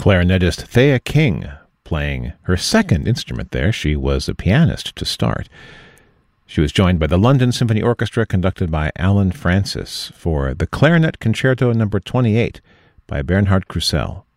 clarinetist Thea King playing her second instrument there. She was a pianist to start. She was joined by the London Symphony Orchestra, conducted by Alan Francis, for the Clarinet Concerto No. 28 by Bernhard Krusell.